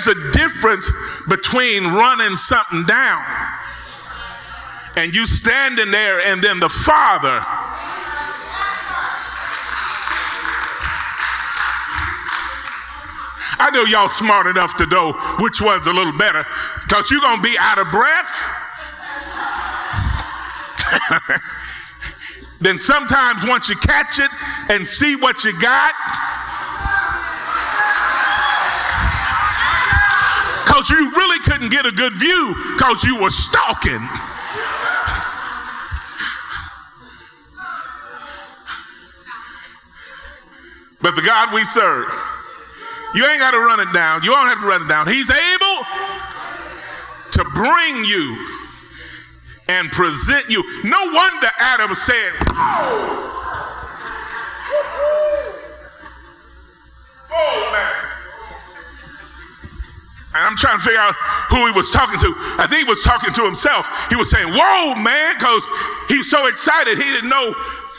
There's a difference between running something down and you standing there and then the Father I know y'all smart enough to know which one's a little better, because you're going to be out of breath. Then sometimes once you catch it and see what you got, because you really couldn't get a good view because you were stalking. But the God we serve, you ain't got to run it down. You don't have to run it down. He's able to bring you and present you. No wonder Adam said, oh man. And I'm trying to figure out who he was talking to. I think he was talking to himself. He was saying, whoa, man, because he was so excited he didn't know.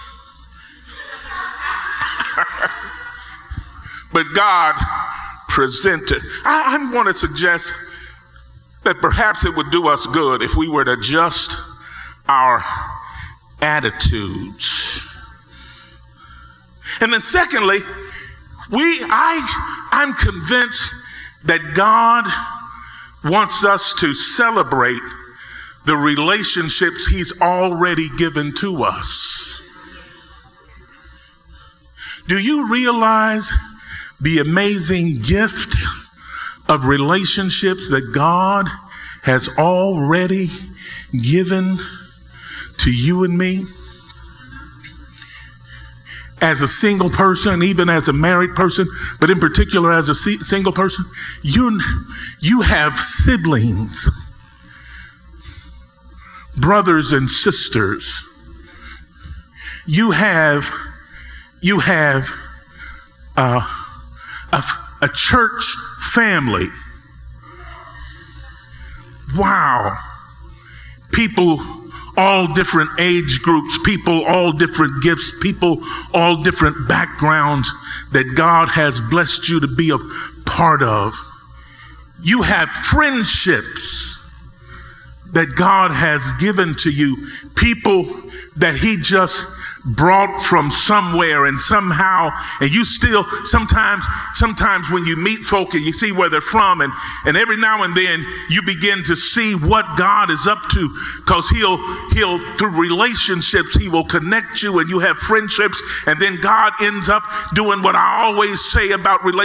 But God presented. I want to suggest that perhaps it would do us good if we were to adjust our attitudes. And then secondly, I'm convinced that God wants us to celebrate the relationships he's already given to us. Do you realize the amazing gift of relationships that God has already given to you and me? As a single person, even as a married person, but in particular as a single person, you have siblings, brothers and sisters. You have a church family. Wow. People all different age groups, people all different gifts, people all different backgrounds that God has blessed you to be a part of. You have friendships that God has given to you, people that he just brought from somewhere and somehow, and you still sometimes when you meet folk and you see where they're from, and every now and then you begin to see what God is up to, because he'll through relationships he will connect you and you have friendships, and then God ends up doing what I always say about relationships.